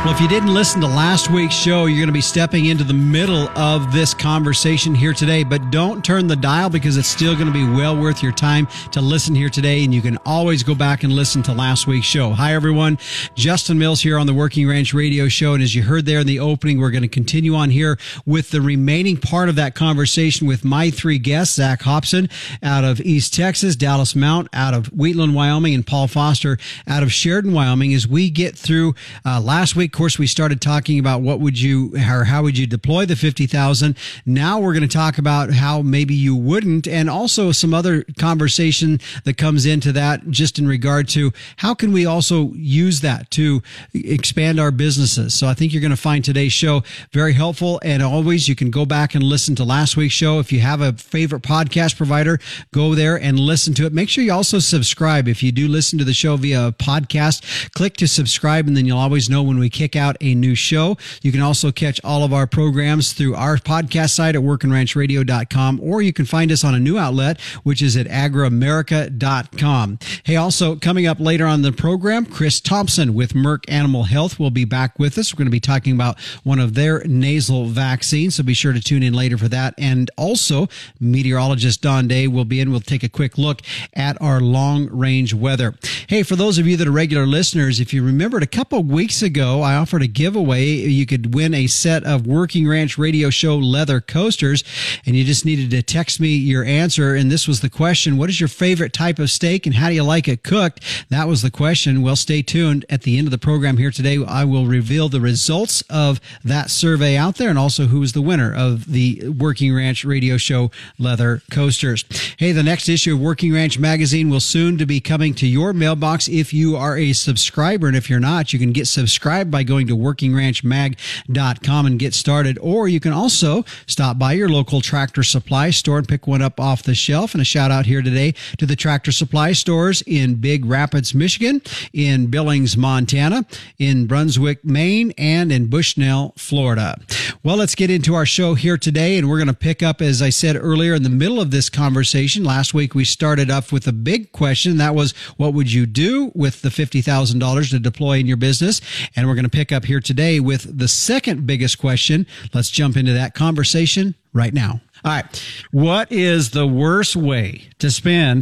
Well, if you didn't listen to last week's show, you're going to be stepping into the middle of this conversation here today. But don't turn the dial, because it's still going to be well worth your time to listen here today. And you can always go back and listen to last week's show. Hi, everyone. Justin Mills here on the Working Ranch Radio Show. And as you heard there in the opening, we're going to continue on here with the remaining part of that conversation with my three guests, Zach Hobson out of East Texas, Dallas Mount out of Wheatland, Wyoming, and Paul Foster out of Sheridan, Wyoming, as we get through last week. Of course, we started talking about how would you deploy the 50,000. Now we're going to talk about how maybe you wouldn't, and also some other conversation that comes into that, just in regard to how can we also use that to expand our businesses. So I think you're going to find today's show very helpful. And always, you can go back and listen to last week's show. If you have a favorite podcast provider, go there and listen to it. Make sure you also subscribe. If you do listen to the show via podcast, click to subscribe, and then you'll always know when we kick out a new show. You can also catch all of our programs through our podcast site at workingranchradio.com, or you can find us on a new outlet, which is at agroamerica.com. Hey, also coming up later on the program, Chris Thompson with Merck Animal Health will be back with us. We're going to be talking about one of their nasal vaccines, so be sure to tune in later for that. And also, meteorologist Don Day will be in. We'll take a quick look at our long-range weather. Hey, for those of you that are regular listeners, if you remembered a couple of weeks ago, I offered a giveaway. You could win a set of Working Ranch Radio Show leather coasters, and you just needed to text me your answer. And this was the question: what is your favorite type of steak, and how do you like it cooked? That was the question. Well, stay tuned. At the end of the program here today, I will reveal the results of that survey out there, and also who is the winner of the Working Ranch Radio Show leather coasters. Hey, the next issue of Working Ranch Magazine will soon to be coming to your mailbox if you are a subscriber. And if you're not, you can get subscribed by going to workingranchmag.com and get started. Or you can also stop by your local Tractor Supply store and pick one up off the shelf. And a shout out here today to the Tractor Supply stores in Big Rapids, Michigan, in Billings, Montana, in Brunswick, Maine, and in Bushnell, Florida. Well, let's get into our show here today, and we're going to pick up, as I said earlier, in the middle of this conversation. Last week, we started off with a big question. That was, what would you do with the $50,000 to deploy in your business? And we're going to pick up here today with the second biggest question. Let's jump into that conversation right now. All right. What is the worst way to spend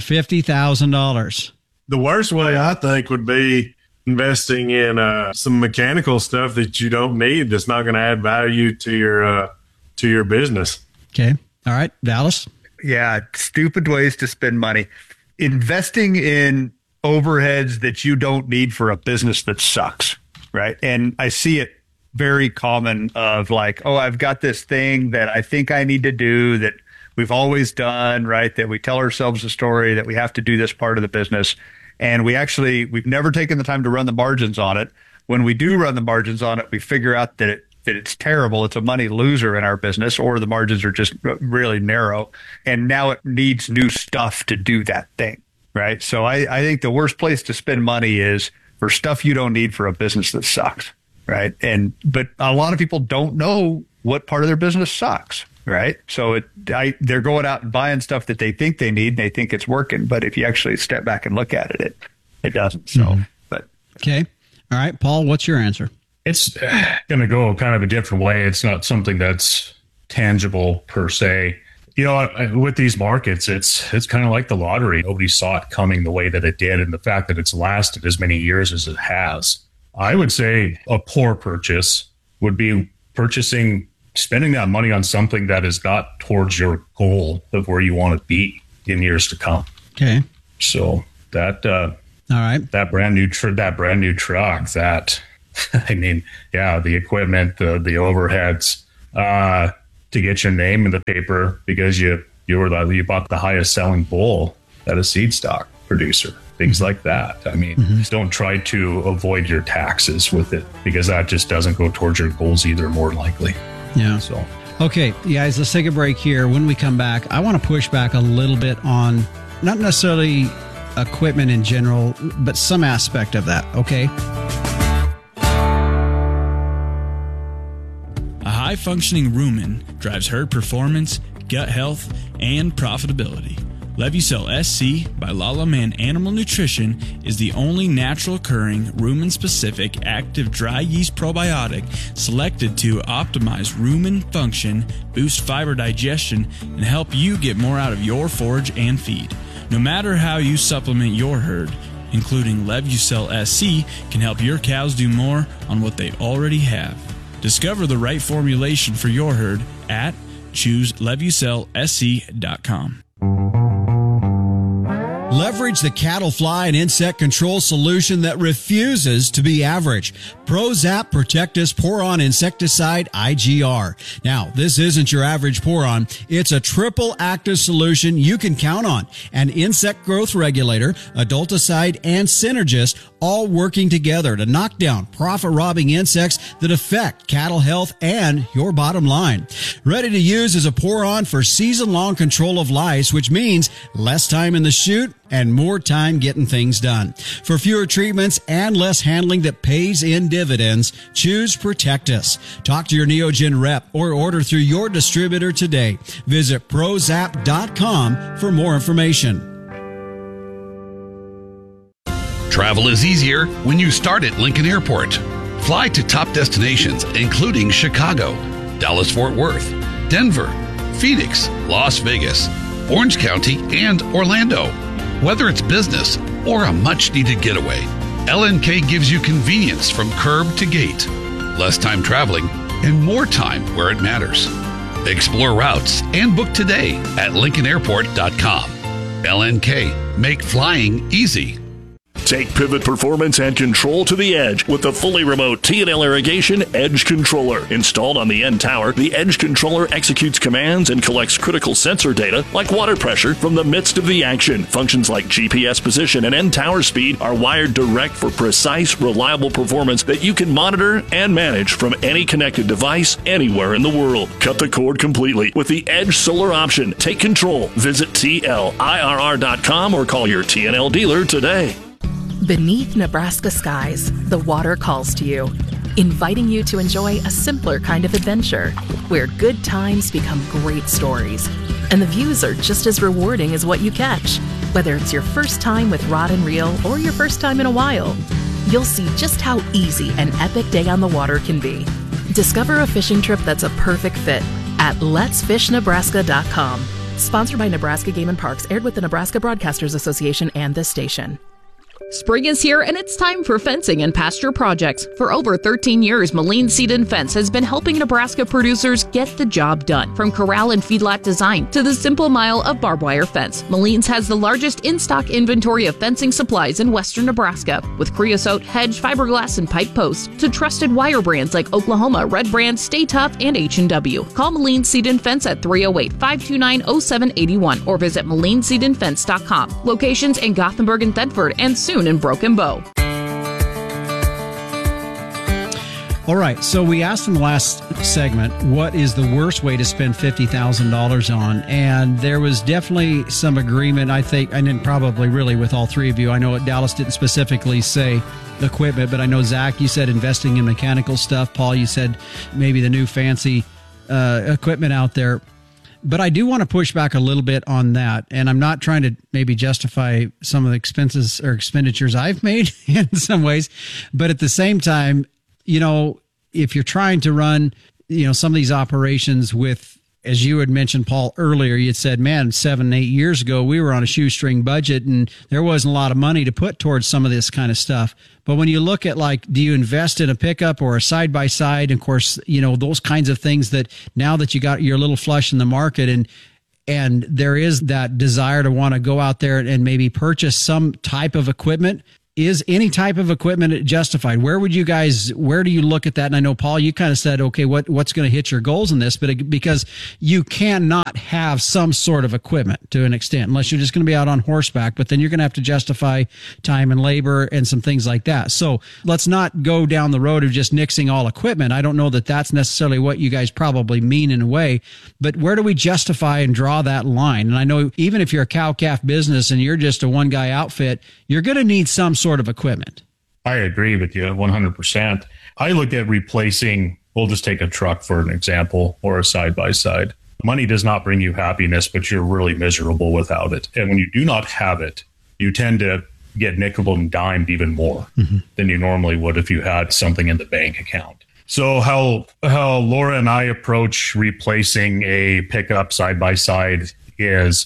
$50,000? The worst way, I think, would be investing in some mechanical stuff that you don't need, that's not going to add value to your business. Okay. All right. Dallas? Yeah. Stupid ways to spend money. Investing in overheads that you don't need for a business that sucks, right? And I see it very common of like, oh, I've got this thing that I think I need to do that we've always done, right? That we tell ourselves a story that we have to do this part of the business. And we've never taken the time to run the margins on it. When we do run the margins on it, we figure out that it's terrible. It's a money loser in our business, or the margins are just really narrow. And now it needs new stuff to do that thing, right? So I think the worst place to spend money is for stuff you don't need for a business that sucks, right? But a lot of people don't know what part of their business sucks, right? So they're going out and buying stuff that they think they need, and they think it's working. But if you actually step back and look at it, it doesn't. So, but okay. All right, Paul, what's your answer? It's going to go kind of a different way. It's not something that's tangible per se. You know, with these markets, it's kind of like the lottery. Nobody saw it coming the way that it did, and the fact that it's lasted as many years as it has. I would say a poor purchase would be spending that money on something that is not towards your goal of where you want to be in years to come. Okay. So that, all right, that brand new truck, that, I mean, yeah, the equipment, the overheads, to get your name in the paper because you bought the highest selling bull at a seed stock producer, things like that. I mean, don't try to avoid your taxes with it, because that just doesn't go towards your goals either, more likely. Yeah. So, okay, guys, let's take a break here. When we come back, I want to push back a little bit on not necessarily equipment in general, but some aspect of that. Okay. A high-functioning rumen drives herd performance, gut health, and profitability. Levucell SC by Lala Man Animal Nutrition is the only natural occurring rumen-specific active dry yeast probiotic selected to optimize rumen function, boost fiber digestion, and help you get more out of your forage and feed. No matter how you supplement your herd, including Levucell SC can help your cows do more on what they already have. Discover the right formulation for your herd at chooselevucellsc.com. Leverage the cattle fly and insect control solution that refuses to be average. ProZap Protectus Pour-On Insecticide IGR. Now, this isn't your average pour-on. It's a triple active solution you can count on. An insect growth regulator, adulticide, and synergist all working together to knock down profit-robbing insects that affect cattle health and your bottom line. Ready to use as a pour-on for season-long control of lice, which means less time in the chute and more time getting things done. For fewer treatments and less handling that pays in dividends, choose Protectus. Talk to your Neogen rep or order through your distributor today. Visit prozap.com for more information. Travel is easier when you start at Lincoln Airport. Fly to top destinations including Chicago, Dallas-Fort Worth, Denver, Phoenix, Las Vegas, Orange County, and Orlando. Whether it's business or a much-needed getaway, LNK gives you convenience from curb to gate, less time traveling, and more time where it matters. Explore routes and book today at LincolnAirport.com. LNK, make flying easy. Take pivot performance and control to the edge with the fully remote T&L Irrigation Edge Controller. Installed on the end tower, the Edge Controller executes commands and collects critical sensor data like water pressure from the midst of the action. Functions like GPS position and end tower speed are wired direct for precise, reliable performance that you can monitor and manage from any connected device anywhere in the world. Cut the cord completely with the Edge Solar option. Take control. Visit TLIRR.com or call your T&L dealer today. Beneath Nebraska skies, the water calls to you, inviting you to enjoy a simpler kind of adventure where good times become great stories. And the views are just as rewarding as what you catch. Whether it's your first time with rod and reel or your first time in a while, you'll see just how easy an epic day on the water can be. Discover a fishing trip that's a perfect fit at letsfishnebraska.com. Sponsored by Nebraska Game and Parks, aired with the Nebraska Broadcasters Association and this station. Spring is here and it's time for fencing and pasture projects. For over 13 years, Moline Seed and Fence has been helping Nebraska producers get the job done. From corral and feedlot design to the simple mile of barbed wire fence, Moline's has the largest in-stock inventory of fencing supplies in western Nebraska, with creosote, hedge, fiberglass, and pipe posts, to trusted wire brands like Oklahoma, Red Brand, Stay Tough, and H&W. Call Moline Seed and Fence at 308-529-0781 or visit MolineSeedandFence.com. Locations in Gothenburg and Thedford, and soon in Broken Bow. All right, so we asked in the last segment, what is the worst way to spend $50,000 on? And there was definitely some agreement, I think, and then probably really with all three of you. I know Dallas didn't specifically say equipment, but I know, Zach, you said investing in mechanical stuff. Paul, you said maybe the new fancy equipment out there. But I do want to push back a little bit on that. And I'm not trying to maybe justify some of the expenses or expenditures I've made in some ways. But at the same time, you know, if you're trying to run, you know, some of these operations with, as you had mentioned, Paul, earlier, you had said, man, 7-8 years ago, we were on a shoestring budget and there wasn't a lot of money to put towards some of this kind of stuff. But when you look at, like, do you invest in a pickup or a side-by-side? And of course, you know, those kinds of things that now that you're a little flush in the market and there is that desire to want to go out there and maybe purchase some type of equipment. Is any type of equipment justified? Where do you look at that? And I know, Paul, you kind of said, okay, what's going to hit your goals in this? But because you cannot have some sort of equipment to an extent, unless you're just going to be out on horseback, but then you're going to have to justify time and labor and some things like that. So let's not go down the road of just nixing all equipment. I don't know that that's necessarily what you guys probably mean in a way, but where do we justify and draw that line? And I know even if you're a cow-calf business and you're just a one-guy outfit, you're going to need some sort of equipment. I agree with you 100%. I look at replacing, we'll just take a truck for an example, or a side-by-side. money does not bring you happiness, but you're really miserable without it. And when you do not have it, you tend to get nickel and dimed even more than you normally would if you had something in the bank account. So how Laura and I approach replacing a pickup side by side is,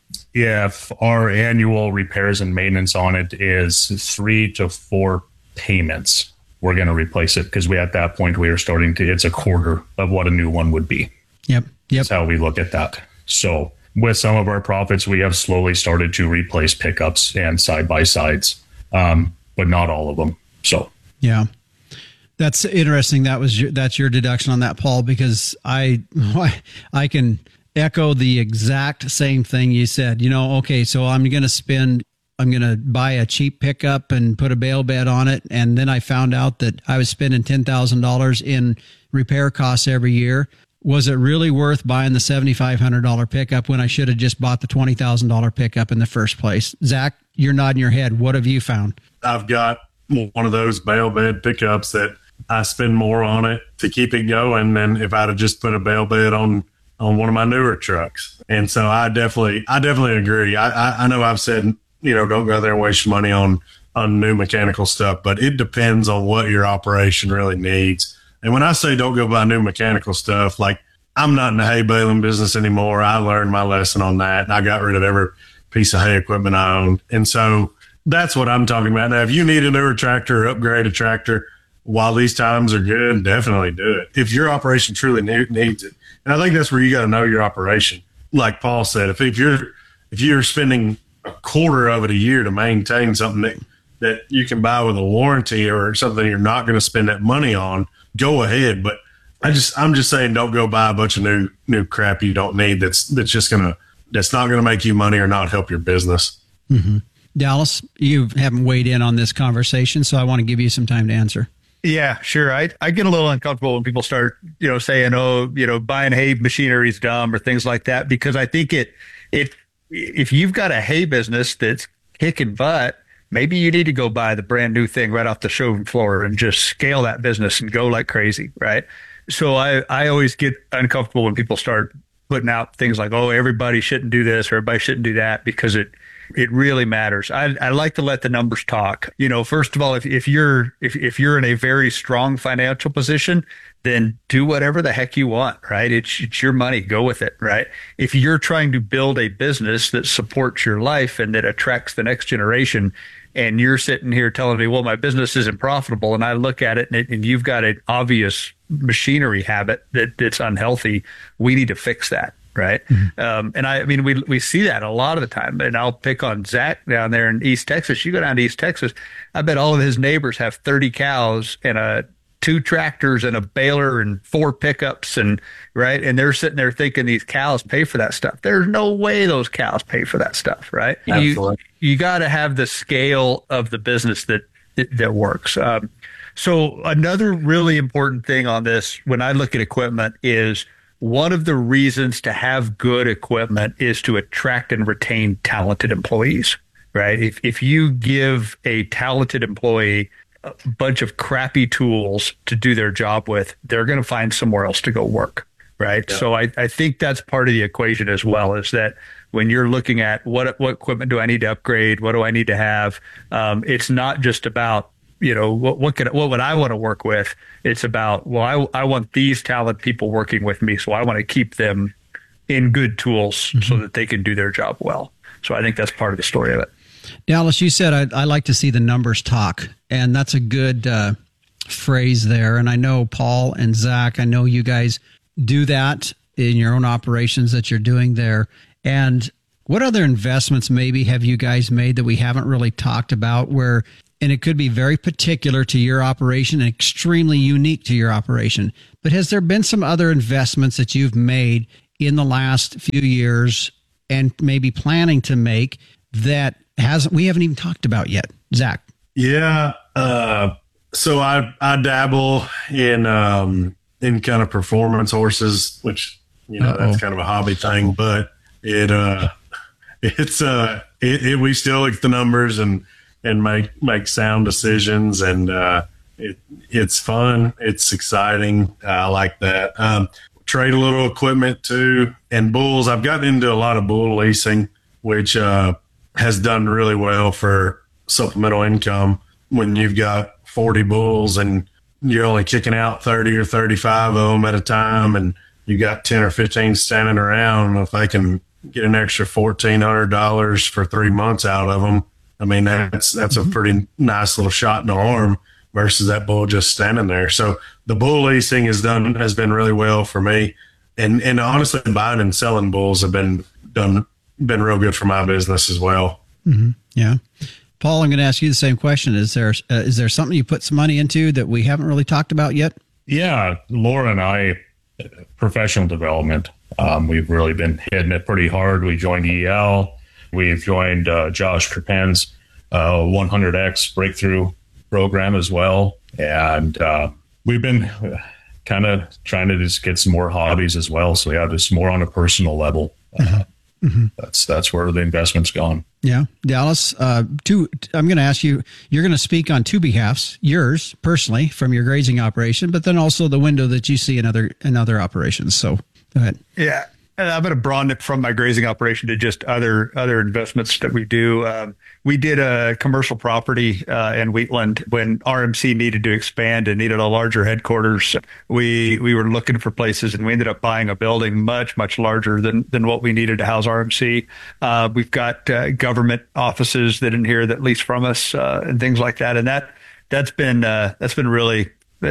if our annual repairs and maintenance on it is 3 to 4 payments, we're going to replace it, because at that point we are starting to, it's a quarter of what a new one would be. Yep. That's how we look at that. So with some of our profits, we have slowly started to replace pickups and side by sides, but not all of them. So yeah. That's interesting. That's your deduction on that, Paul, because I can echo the exact same thing you said. Okay, so I'm going to buy a cheap pickup and put a bale bed on it. And then I found out that I was spending $10,000 in repair costs every year. Was it really worth buying the $7,500 pickup when I should have just bought the $20,000 pickup in the first place? Zach, you're nodding your head. What have you found? I've got one of those bale bed pickups that I spend more on it to keep it going than if I'd have just put a bale bed on one of my newer trucks. And so I definitely agree. I know I've said, don't go there and waste your money on new mechanical stuff, but it depends on what your operation really needs. And when I say don't go buy new mechanical stuff, like, I'm not in the hay baling business anymore. I learned my lesson on that, and I got rid of every piece of hay equipment I owned. And so that's what I'm talking about. Now, if you need a newer tractor or upgrade a tractor while these times are good, definitely do it. If your operation truly needs it. And I think that's where you got to know your operation. Like Paul said, if you're spending a quarter of it a year to maintain something that you can buy with a warranty or something you're not going to spend that money on, go ahead. But I'm just saying, don't go buy a bunch of new crap you don't need that's not going to make you money or not help your business. Mm-hmm. Dallas, you haven't weighed in on this conversation, so I want to give you some time to answer. Yeah, sure. I get a little uncomfortable when people start, saying, buying hay machinery is dumb or things like that, because I think if you've got a hay business that's kicking butt, maybe you need to go buy the brand new thing right off the showroom floor and just scale that business and go like crazy, right? So I always get uncomfortable when people start putting out things like, oh, everybody shouldn't do this or everybody shouldn't do that, because it really matters. I like to let the numbers talk. First of all, if you're in a very strong financial position, then do whatever the heck you want, right? It's your money. Go with it, right? If you're trying to build a business that supports your life and that attracts the next generation, and you're sitting here telling me, well, my business isn't profitable, and I look at it and you've got an obvious machinery habit that's unhealthy, we need to fix that. Right. Mm-hmm. And we see that a lot of the time, and I'll pick on Zach down there in East Texas. You go down to East Texas, I bet all of his neighbors have 30 cows and 2 tractors and a baler and 4 pickups, and right. And they're sitting there thinking these cows pay for that stuff. There's no way those cows pay for that stuff. Right. Absolutely. You got to have the scale of the business that works. So another really important thing on this, when I look at equipment, is one of the reasons to have good equipment is to attract and retain talented employees, right? If you give a talented employee a bunch of crappy tools to do their job with, they're going to find somewhere else to go work, right? Yeah. So I think that's part of the equation as well, is that when you're looking at what equipment do I need to upgrade, what do I need to have, it's not just about, what would I want to work with? It's about, well, I want these talented people working with me, so I want to keep them in good tools so that they can do their job well. So I think that's part of the story of it. Dallas, you said I like to see the numbers talk, and that's a good phrase there. And I know Paul and Zach, I know you guys do that in your own operations that you're doing there. And what other investments maybe have you guys made that we haven't really talked about, and it could be very particular to your operation and extremely unique to your operation. But has there been some other investments that you've made in the last few years and maybe planning to make that we haven't even talked about yet? Zach? Yeah. So I dabble in kind of performance horses, which, that's kind of a hobby thing, but we still look at the numbers and make sound decisions, and it's fun. It's exciting. I like that. trade a little equipment too. And bulls, I've gotten into a lot of bull leasing, which has done really well for supplemental income. When you've got 40 bulls and you're only kicking out 30 or 35 of them at a time, and you got 10 or 15 standing around, if they can get an extra $1,400 for 3 months out of them, I mean, that's a pretty nice little shot in the arm versus that bull just standing there. So the bull leasing has been really well for me. And honestly, buying and selling bulls have been real good for my business as well. Mm-hmm. Yeah. Paul, I'm going to ask you the same question. Is there something you put some money into that we haven't really talked about yet? Yeah, Laura and I, professional development. We've really been hitting it pretty hard. We joined EL. We've joined Josh Krpen's 100X breakthrough program as well. And we've been kind of trying to just get some more hobbies as well. So yeah, just more on a personal level. That's where the investment's gone. Yeah. Dallas, I'm going to ask you, you're going to speak on two behalfs, yours personally from your grazing operation, but then also the window that you see in other operations. So go ahead. Yeah. And I'm going to broaden it from my grazing operation to just other investments that we do. We did a commercial property in Wheatland when RMC needed to expand and needed a larger headquarters. We were looking for places, and we ended up buying a building much, much larger than what we needed to house RMC. We've got government offices that in here that lease from us and things like that. And that's been really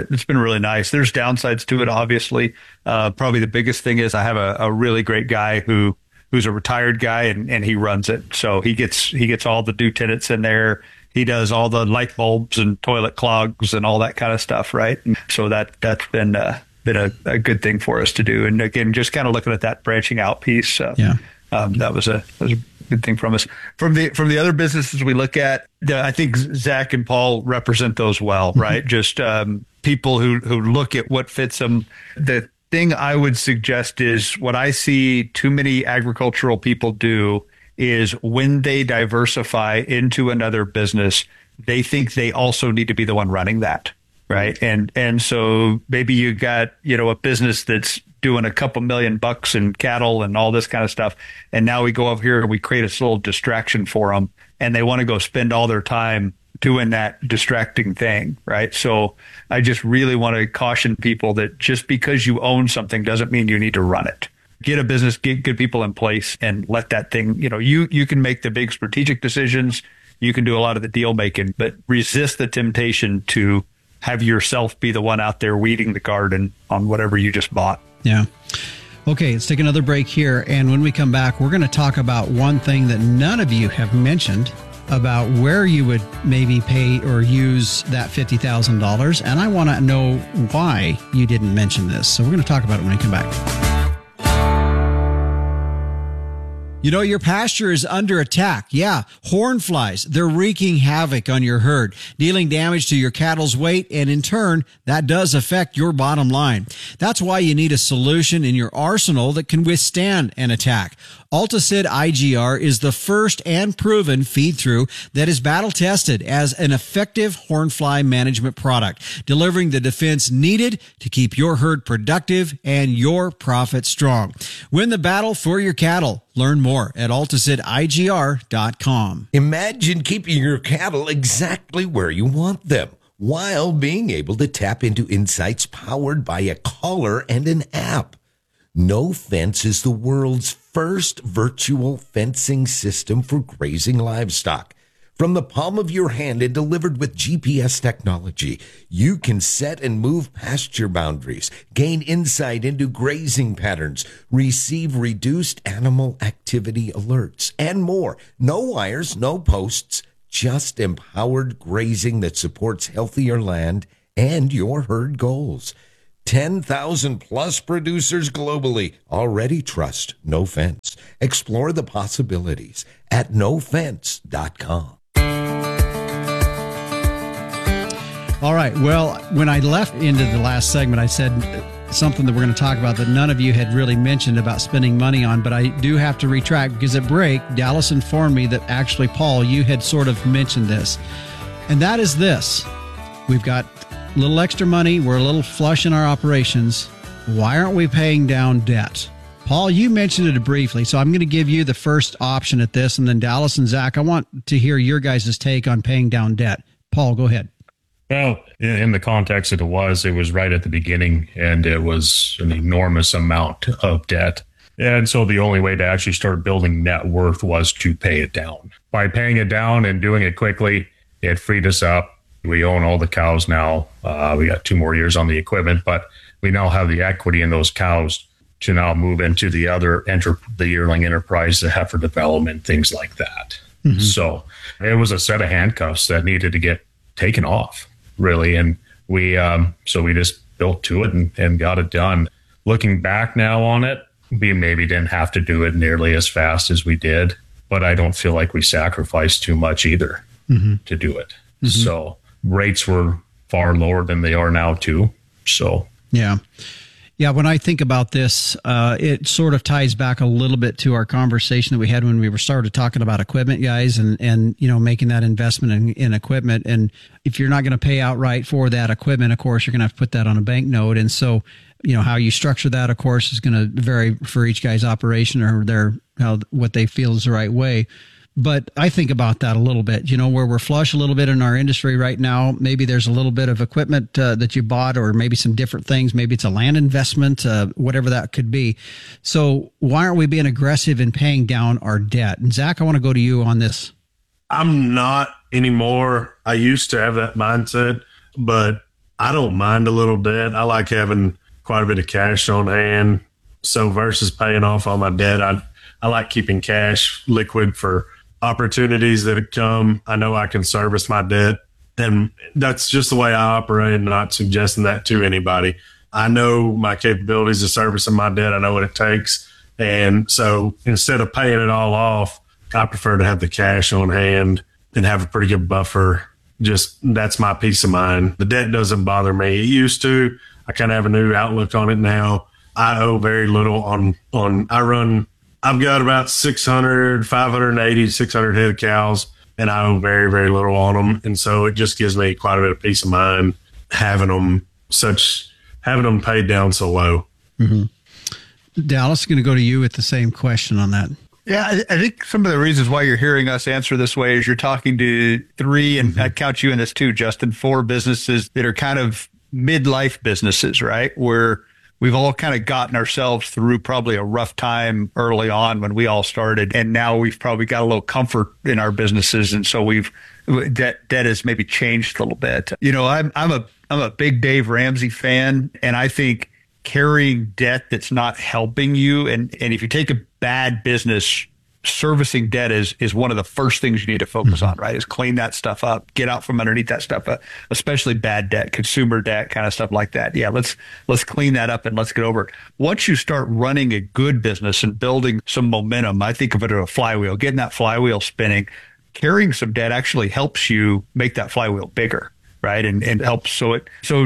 nice. There's downsides to it, obviously. Probably the biggest thing is I have a really great guy who's a retired guy and he runs it. So he gets all the due tenants in there. He does all the light bulbs and toilet clogs and all that kind of stuff, right? And so that's been a good thing for us to do. And again, just kind of looking at that branching out piece. That was a good thing from us. From the other businesses we look at, I think Zach and Paul represent those well, right? Just people who look at what fits them. The thing I would suggest is what I see too many agricultural people do is when they diversify into another business, they think they also need to be the one running that, right? And so maybe you got, a business that's doing a couple $1 million in cattle and all this kind of stuff. And now we go over here and we create this little distraction for them, and they want to go spend all their time doing that distracting thing, right? So I just really want to caution people that just because you own something doesn't mean you need to run it. Get a business, get good people in place, and let that thing, you can make the big strategic decisions. You can do a lot of the deal making, but resist the temptation to have yourself be the one out there weeding the garden on whatever you just bought. Yeah. Okay, let's take another break here. And when we come back, we're going to talk about one thing that none of you have mentioned about where you would maybe pay or use that $50,000. And I want to know why you didn't mention this. So we're going to talk about it when we come back. Your pasture is under attack. Yeah, horn flies. They're wreaking havoc on your herd, dealing damage to your cattle's weight, and in turn, that does affect your bottom line. That's why you need a solution in your arsenal that can withstand an attack. Alticid IGR is the first and proven feed-through that is battle-tested as an effective hornfly management product, delivering the defense needed to keep your herd productive and your profit strong. Win the battle for your cattle. Learn more at AlticidIGR.com. Imagine keeping your cattle exactly where you want them, while being able to tap into insights powered by a collar and an app. No Fence is the world's first virtual fencing system for grazing livestock. From the palm of your hand and delivered with GPS technology, you can set and move pasture boundaries, gain insight into grazing patterns, receive reduced animal activity alerts, and more. No wires, no posts, just empowered grazing that supports healthier land and your herd goals. 10,000 plus producers globally already trust No Fence. Explore the possibilities at nofence.com. All right. Well, when I left into the last segment, I said something that we're going to talk about that none of you had really mentioned about spending money on, but I do have to retract because at break, Dallas informed me that actually, Paul, you had sort of mentioned this. And that is this. We've got a little extra money. We're a little flush in our operations. Why aren't we paying down debt? Paul, you mentioned it briefly, so I'm going to give you the first option at this, and then Dallas and Zach, I want to hear your guys' take on paying down debt. Paul, go ahead. Well, in the context that it was right at the beginning, and it was an enormous amount of debt. And so the only way to actually start building net worth was to pay it down. By paying it down and doing it quickly, it freed us up. We own all the cows now. We got 2 more years on the equipment, but we now have the equity in those cows to now move into the other the yearling enterprise, the heifer development, things like that. Mm-hmm. So it was a set of handcuffs that needed to get taken off, really. And we just built to it and got it done. Looking back now on it, we maybe didn't have to do it nearly as fast as we did, but I don't feel like we sacrificed too much either to do it. Mm-hmm. So rates were far lower than they are now too. So yeah, when I think about this, it sort of ties back a little bit to our conversation that we had when we started talking about equipment, guys, and making that investment in equipment. And if you're not going to pay outright for that equipment, of course, you're going to have to put that on a bank note. And so, how you structure that, of course, is going to vary for each guy's operation or what they feel is the right way. But I think about that a little bit, where we're flush a little bit in our industry right now. Maybe there's a little bit of equipment that you bought, or maybe some different things. Maybe it's a land investment, whatever that could be. So why aren't we being aggressive in paying down our debt? And Zach, I want to go to you on this. I'm not anymore. I used to have that mindset, but I don't mind a little debt. I like having quite a bit of cash on hand. So versus paying off all my debt, I like keeping cash liquid for opportunities that come. I know I can service my debt, and that's just the way I operate, and not suggesting that to anybody. I know my capabilities of servicing my debt. I know what it takes. And so instead of paying it all off, I prefer to have the cash on hand and have a pretty good buffer. Just that's my peace of mind. The debt doesn't bother me. It used to. I kind of have a new outlook on it now. I owe very little I've got about 580, 600 head of cows, and I owe very, very little on them. And so it just gives me quite a bit of peace of mind having them paid down so low. Mm-hmm. Dallas, going to go to you with the same question on that. Yeah, I think some of the reasons why you're hearing us answer this way is you're talking to 3, and I'd count you in this too, Justin, 4 businesses that are kind of midlife businesses, right? Where we've all kind of gotten ourselves through probably a rough time early on when we all started. And now we've probably got a little comfort in our businesses. And so debt has maybe changed a little bit. I'm a big Dave Ramsey fan, and I think carrying debt that's not helping you. And if you take a bad business, servicing debt is one of the first things you need to focus on, right? Is clean that stuff up, get out from underneath that stuff, especially bad debt, consumer debt, kind of stuff like that. Yeah, let's clean that up and let's get over it. Once you start running a good business and building some momentum, I think of it as a flywheel, getting that flywheel spinning. Carrying some debt actually helps you make that flywheel bigger, right? And helps so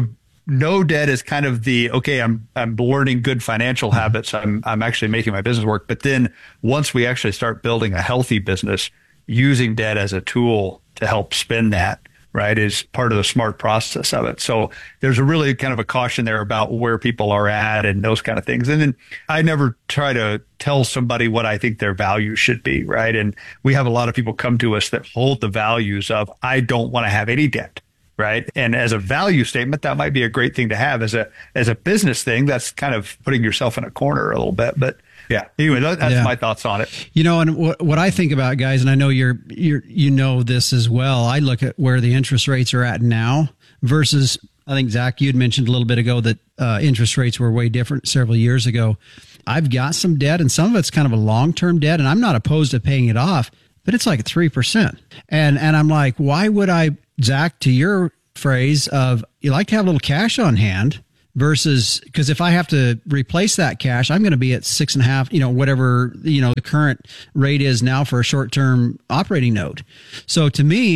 no debt is kind of I'm learning good financial habits. I'm actually making my business work. But then once we actually start building a healthy business, using debt as a tool to help spin that, right, is part of the smart process of it. So there's a really kind of a caution there about where people are at and those kind of things. And then I never try to tell somebody what I think their value should be, right? And we have a lot of people come to us that hold the values of, I don't want to have any debt. Right. And as a value statement, that might be a great thing to have. As a business thing, that's kind of putting yourself in a corner a little bit. But yeah, anyway, that's my thoughts on it. And what I think about, guys, and I know you're this as well. I look at where the interest rates are at now versus, I think, Zach, you had mentioned a little bit ago that interest rates were way different several years ago. I've got some debt, and some of it's kind of a long-term debt, and I'm not opposed to paying it off, but it's like 3%. And I'm like, why would I, Zach, to your phrase of you like to have a little cash on hand versus, because if I have to replace that cash, I'm going to be at 6.5, whatever, the current rate is now for a short-term operating note. So to me,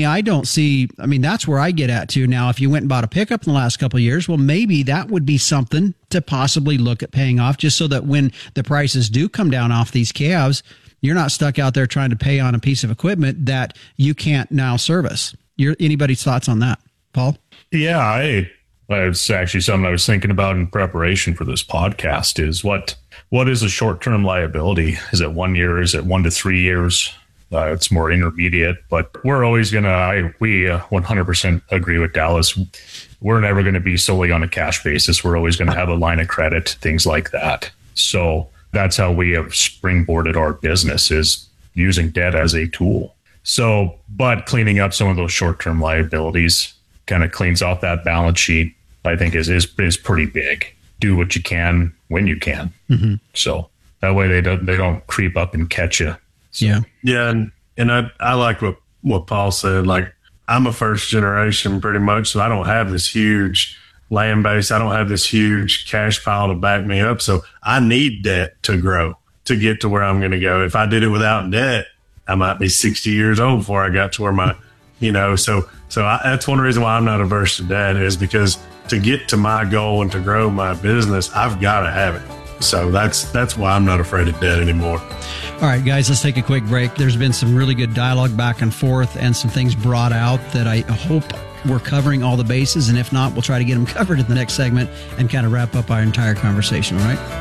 that's where I get at too. Now, if you went and bought a pickup in the last couple of years, well, maybe that would be something to possibly look at paying off, just so that when the prices do come down off these calves, you're not stuck out there trying to pay on a piece of equipment that you can't now service. Anybody's thoughts on that, Paul? Yeah, It's actually something I was thinking about in preparation for this podcast is what is a short-term liability? Is it 1 year? Is it 1 to 3 years? It's more intermediate, but we're always we 100% agree with Dallas. We're never going to be solely on a cash basis. We're always going to have a line of credit, things like that. So that's how we have springboarded our business, is using debt as a tool. So, but cleaning up some of those short-term liabilities kind of cleans off that balance sheet, I think is pretty big. Do what you can when you can. Mm-hmm. So that way they don't creep up and catch you. So. Yeah. And I like what Paul said. Like, I'm a first generation pretty much, so I don't have this huge land base. I don't have this huge cash pile to back me up. So I need debt to grow, to get to where I'm going to go. If I did it without debt, I might be 60 years old before I got to where my, so that's one reason why I'm not averse to debt, is because to get to my goal and to grow my business, I've got to have it. So that's why I'm not afraid of debt anymore. All right, guys, let's take a quick break. There's been some really good dialogue back and forth and some things brought out that I hope we're covering all the bases. And if not, we'll try to get them covered in the next segment and kind of wrap up our entire conversation, all right?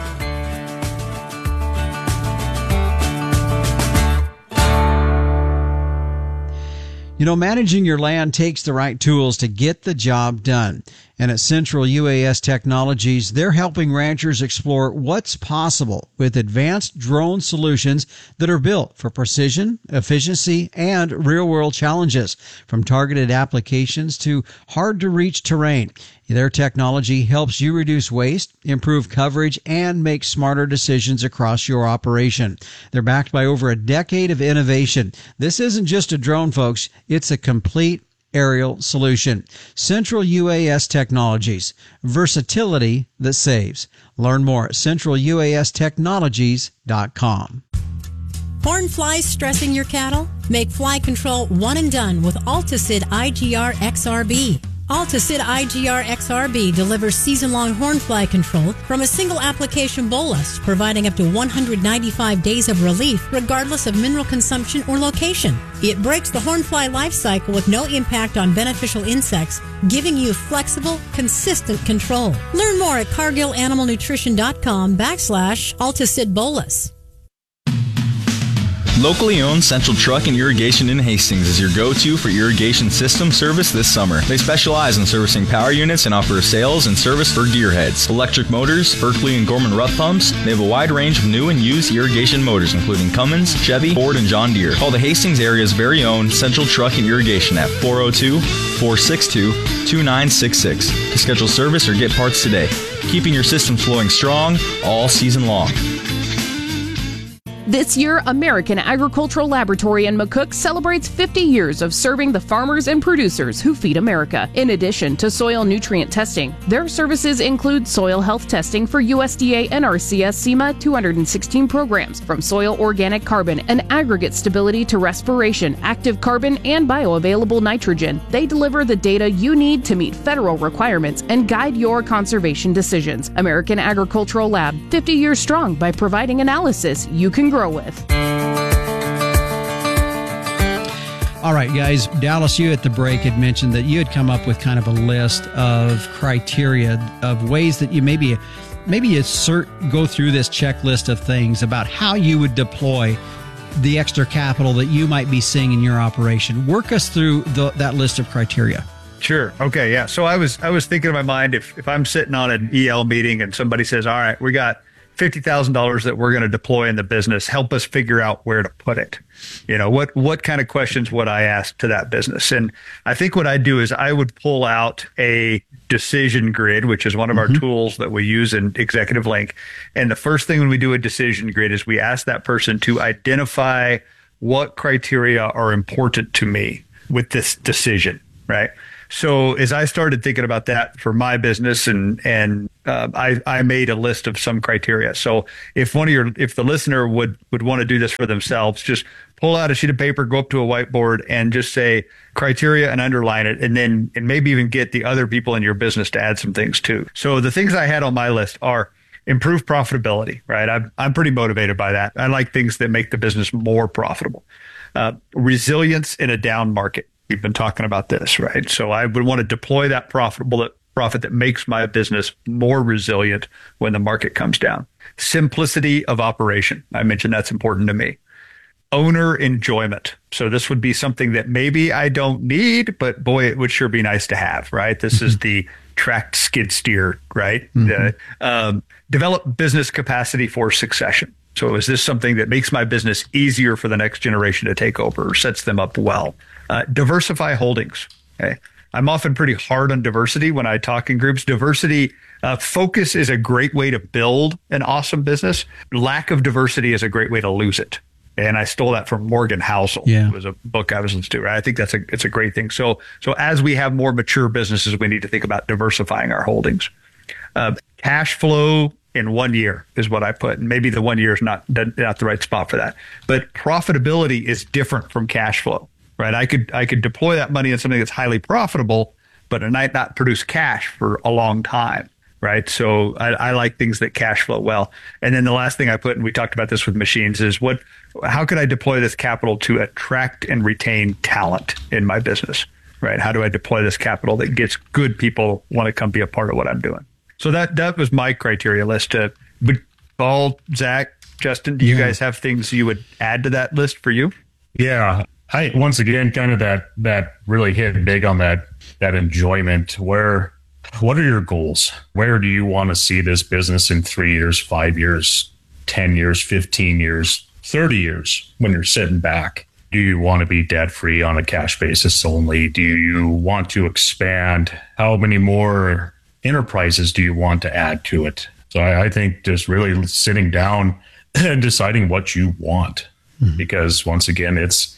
Managing your land takes the right tools to get the job done. And at Central UAS Technologies, they're helping ranchers explore what's possible with advanced drone solutions that are built for precision, efficiency, and real-world challenges, from targeted applications to hard-to-reach terrain. Their technology helps you reduce waste, improve coverage, and make smarter decisions across your operation. They're backed by over a decade of innovation. This isn't just a drone, folks. It's a complete aerial solution. Central UAS Technologies. Versatility that saves. Learn more at centraluastechnologies.com. Horn flies stressing your cattle? Make fly control one and done with Alticid IGR XRB. Alticid IGR XRB delivers season-long hornfly control from a single application bolus, providing up to 195 days of relief regardless of mineral consumption or location. It breaks the hornfly life cycle with no impact on beneficial insects, giving you flexible, consistent control. Learn more at CargillAnimalNutrition.com/Alticid bolus. Locally owned Central Truck and Irrigation in Hastings is your go-to for irrigation system service this summer. They specialize in servicing power units and offer sales and service for gearheads, electric motors, Berkeley and Gorman Rupp pumps. They have a wide range of new and used irrigation motors, including Cummins, Chevy, Ford, and John Deere. Call the Hastings area's very own Central Truck and Irrigation at 402-462-2966 to schedule service or get parts today, keeping your system flowing strong all season long. This year, American Agricultural Laboratory in McCook celebrates 50 years of serving the farmers and producers who feed America. In addition to soil nutrient testing, their services include soil health testing for USDA NRCS SEMA 216 programs, from soil organic carbon and aggregate stability to respiration, active carbon, and bioavailable nitrogen. They deliver the data you need to meet federal requirements and guide your conservation decisions. American Agricultural Lab, 50 years strong by providing analysis you can grow with. All right, guys. Dallas, you at the break had mentioned that you had come up with kind of a list of criteria of ways that you maybe go through this checklist of things about how you would deploy the extra capital that you might be seeing in your operation. Work us through that list of criteria. Sure. Okay. Yeah. So I was thinking in my mind, if I'm sitting on an EL meeting and somebody says, all right, we got $50,000 that we're going to deploy in the business, help us figure out where to put it. What kind of questions would I ask to that business? And I think what I'd do is I would pull out a decision grid, which is one of our tools that we use in Executive Link. And the first thing when we do a decision grid is we ask that person to identify what criteria are important to me with this decision, right? So as I started thinking about that for my business, and I made a list of some criteria. So if the listener would want to do this for themselves, just pull out a sheet of paper, go up to a whiteboard, and just say criteria and underline it, and maybe even get the other people in your business to add some things too. So the things I had on my list are improve profitability, right? I'm pretty motivated by that. I like things that make the business more profitable. Resilience in a down market. We've been talking about this, right? So I would want to deploy that profit that makes my business more resilient when the market comes down. Simplicity of operation. I mentioned that's important to me. Owner enjoyment. So this would be something that maybe I don't need, but boy, it would sure be nice to have, right? This is the tracked skid steer, right? Develop business capacity for succession. So is this something that makes my business easier for the next generation to take over or sets them up well? Diversify holdings. Okay. I'm often pretty hard on diversity when I talk in groups. Diversity, focus is a great way to build an awesome business. Lack of diversity is a great way to lose it. And I stole that from Morgan Housel. Yeah. It was a book I was listening to. Right? I think it's a great thing. So as we have more mature businesses, we need to think about diversifying our holdings. Cash flow in 1 year is what I put. And maybe the 1 year is not the right spot for that. But profitability is different from cash flow, right? I could deploy that money in something that's highly profitable, but it might not produce cash for a long time, right? So I like things that cash flow well. And then the last thing I put, and we talked about this with machines, is how could I deploy this capital to attract and retain talent in my business, right? How do I deploy this capital that gets good people want to come be a part of what I'm doing? So that was my criteria list. But Paul, Zach, Justin, do you guys have things you would add to that list for you? Yeah. I, once again, kind of that really hit big on that enjoyment. What are your goals? Where do you want to see this business in 3 years, 5 years, 10 years, 15 years, 30 years when you're sitting back? Do you want to be debt free on a cash basis only? Do you want to expand? How many more enterprises do you want to add to it? So I think just really sitting down and deciding what you want, because once again,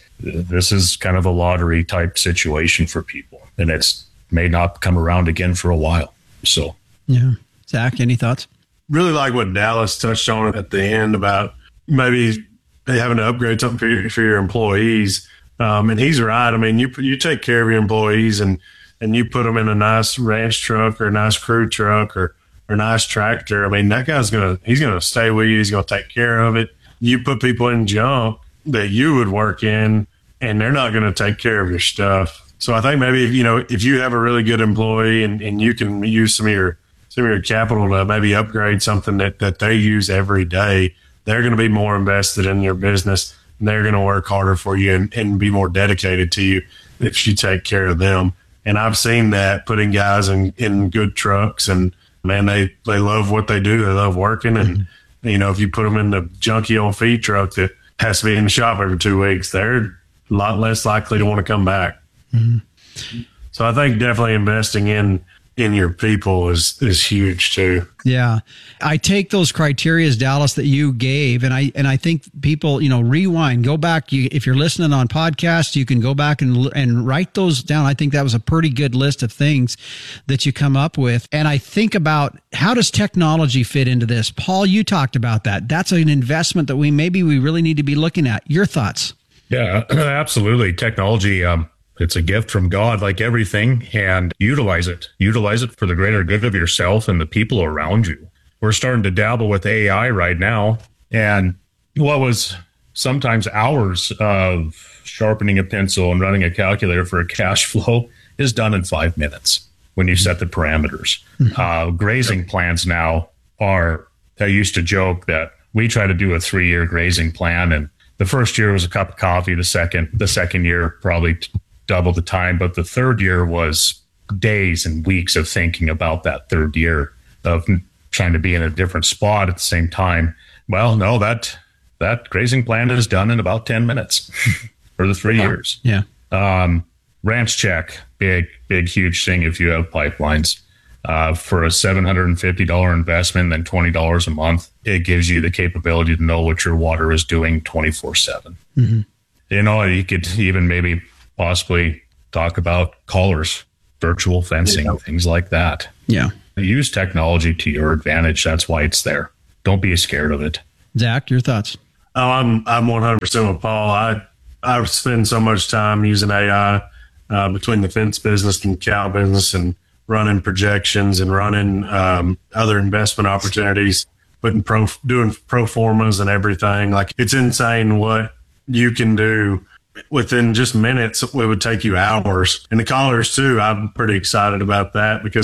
this is kind of a lottery type situation for people, and it's may not come around again for a while. So yeah, Zach, any thoughts? Really like what Dallas touched on at the end about maybe having to upgrade something for your employees. And he's right. I mean, you take care of your employees and you put them in a nice ranch truck or a nice crew truck or a nice tractor. I mean, that guy's he's going to stay with you. He's going to take care of it. You put people in junk that you would work in, and they're not going to take care of your stuff. So I think maybe, if you have a really good employee and you can use some of your capital to maybe upgrade something that they use every day, they're going to be more invested in your business, and they're going to work harder for you and be more dedicated to you if you take care of them. And I've seen that, putting guys in good trucks, and man, they love what they do. They love working. And, if you put them in the junky old feed truck that has to be in the shop every 2 weeks, they're a lot less likely to want to come back. Mm-hmm. So I think definitely investing in your people is huge too. Yeah. I take those criteria, Dallas, that you gave, and I think people, rewind, go back. If you're listening on podcasts, you can go back and write those down. I think that was a pretty good list of things that you come up with. And I think about, how does technology fit into this? Paul, you talked about that. That's an investment that we really need to be looking at. Your thoughts? Yeah, absolutely. Technology, it's a gift from God, like everything, and utilize it. Utilize it for the greater good of yourself and the people around you. We're starting to dabble with AI right now, and what was sometimes hours of sharpening a pencil and running a calculator for a cash flow is done in 5 minutes when you set the parameters. Grazing plans now I used to joke that we try to do a 3-year grazing plan, and the first year was a cup of coffee. The second year, probably double the time, but the third year was days and weeks of thinking about that third year of trying to be in a different spot at the same time. Well, no, that grazing plan is done in about 10 minutes for the 3 years. Yeah. Ranch check, big, huge thing if you have pipelines. For a $750 investment, then $20 a month, it gives you the capability to know what your water is doing 24/7. Mm-hmm. You could even maybe possibly talk about collars, virtual fencing, things like that. Yeah. Use technology to your advantage. That's why it's there. Don't be scared of it. Zach, your thoughts? Oh, I'm 100% with Paul. I spend so much time using AI between the fence business and cow business, and running projections and running other investment opportunities, doing pro formas and everything. Like, it's insane what you can do within just minutes. It would take you hours. And the collars too, I'm pretty excited about that, because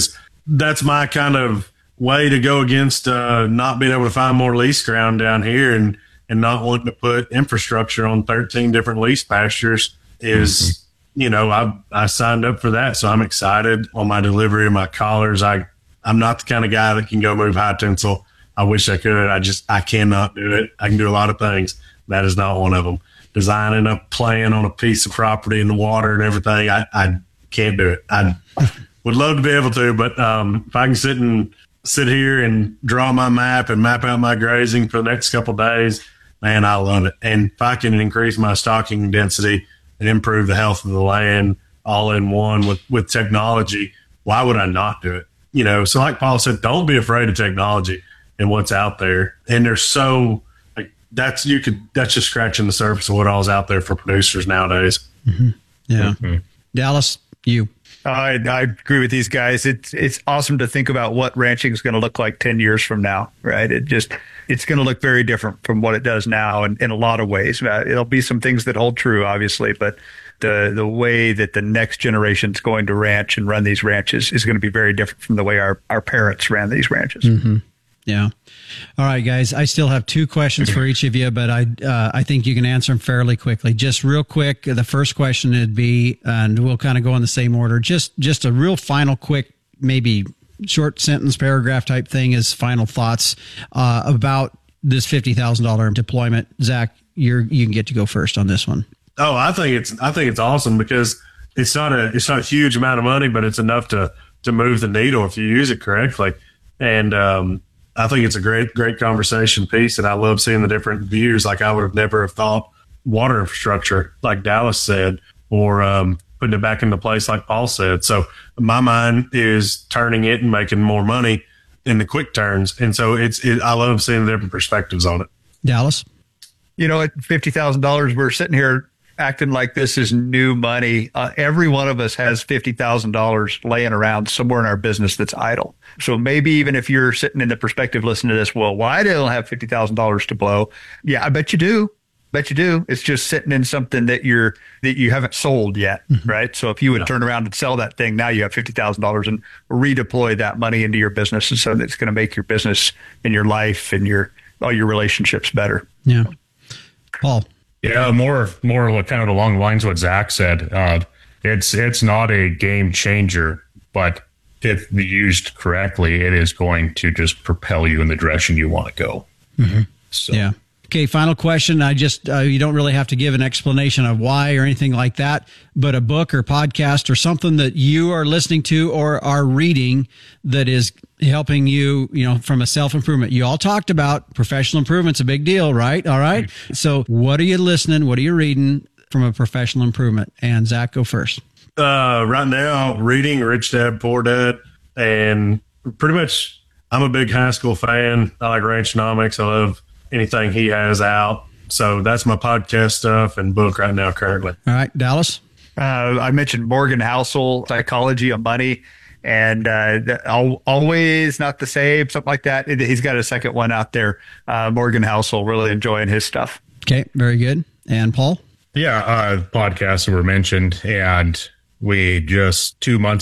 that's my kind of way to go against not being able to find more lease ground down here and not wanting to put infrastructure on 13 different lease pastures is, you know, I signed up for that. So I'm excited on my delivery of my collars. I'm not the kind of guy that can go move high tensile. I wish I could. I cannot do it. I can do a lot of things. That is not one of them. Designing a plan on a piece of property in the water and everything, I can't do it. I would love to be able to, but if I can sit here and draw my map and map out my grazing for the next couple of days, man, I love it. And if I can increase my stocking density and improve the health of the land all in one with technology, why would I not do it? You know, so like Paul said, don't be afraid of technology and what's out there. And there's so that's just scratching the surface of what all's out there for producers nowadays. Mm-hmm. Yeah. Mm-hmm. Dallas, you. I agree with these guys. It's awesome to think about what ranching is going to look like 10 years from now, right? It's going to look very different from what it does now in a lot of ways. It'll be some things that hold true, obviously, but the way that the next generation is going to ranch and run these ranches is going to be very different from the way our parents ran these ranches. Mm-hmm. Yeah. All right, guys. I still have 2 questions for each of you, but I think you can answer them fairly quickly. Just real quick, the first question would be, and we'll kind of go in the same order, just a real final quick, maybe short sentence, paragraph type thing is final thoughts about this $50,000 deployment. Zach, you can get to go first on this one. Oh, I think it's awesome because it's not a huge amount of money, but it's enough to move the needle if you use it correctly. And I think it's a great conversation piece, and I love seeing the different views. Like I would have never have thought water infrastructure, like Dallas said, or putting it back into place, like Paul said. So my mind is turning it and making more money in the quick turns, and so I love seeing the different perspectives on it. Dallas, you know, at $50,000, we're sitting here acting like this is new money. Every one of us has $50,000 laying around somewhere in our business that's idle. So maybe even if you're sitting in the perspective listening to this, well, why don't I have $50,000 to blow? Yeah, I bet you do. It's just sitting in something that you haven't sold yet, right? So if you would turn around and sell that thing, now you have $50,000 and redeploy that money into your business. And so that's going to make your business and your life and all your relationships better. Yeah. Paul. Yeah, more kind of along the lines of what Zach said. It's not a game changer, but if used correctly, it is going to just propel you in the direction you want to go. Mm-hmm. So. Yeah. Okay, final question. I just, you don't really have to give an explanation of why or anything like that, but a book or podcast or something that you are listening to or are reading that is helping you, from a self-improvement. You all talked about professional improvement's a big deal, right? All right. So what are you listening? What are you reading from a professional improvement? And Zach, go first. Right now, reading Rich Dad, Poor Dad, and pretty much I'm a big Haskell fan. I like Ranchnomics. I love anything he has out. So that's my podcast stuff and book right now currently. All right, Dallas? I mentioned Morgan Housel, Psychology of Money, and Always Not the Same, something like that. He's got a second one out there. Morgan Housel, really enjoying his stuff. Okay, very good. And Paul? Yeah, podcasts were mentioned, and we just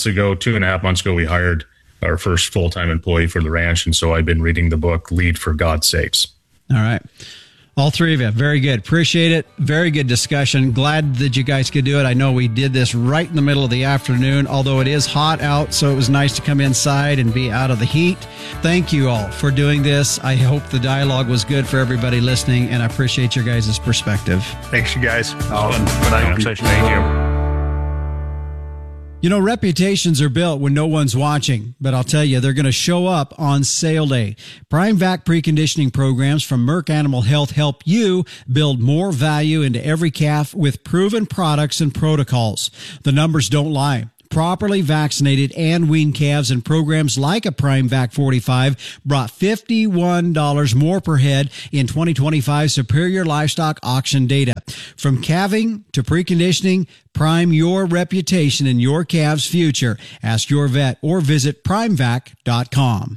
2.5 months ago, we hired our first full-time employee for the ranch, and so I've been reading the book Lead for God's Sakes. All right. All 3 of you. Very good. Appreciate it. Very good discussion. Glad that you guys could do it. I know we did this right in the middle of the afternoon, although it is hot out, so it was nice to come inside and be out of the heat. Thank you all for doing this. I hope the dialogue was good for everybody listening, and I appreciate your guys' perspective. Thanks, you guys. Awesome. Good conversation. Thank you. Reputations are built when no one's watching, but I'll tell you, they're going to show up on sale day. Prime Vac preconditioning programs from Merck Animal Health help you build more value into every calf with proven products and protocols. The numbers don't lie. Properly vaccinated and weaned calves and programs like a Prime Vac 45 brought $51 more per head in 2025 Superior Livestock Auction data. From calving to preconditioning, prime your reputation and your calf's future. Ask your vet or visit primevac.com.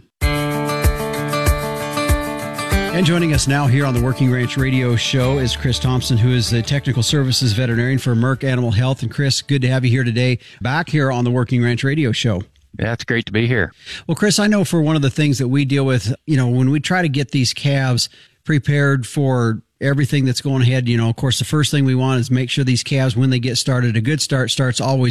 And joining us now here on the Working Ranch Radio Show is Chris Thompson, who is the Technical Services Veterinarian for Merck Animal Health. And Chris, good to have you here today, back here on the Working Ranch Radio Show. Yeah, it's great to be here. Well, Chris, I know for one of the things that we deal with, when we try to get these calves prepared for everything that's going ahead, of course, the first thing we want is make sure these calves, when they get started, a good start starts always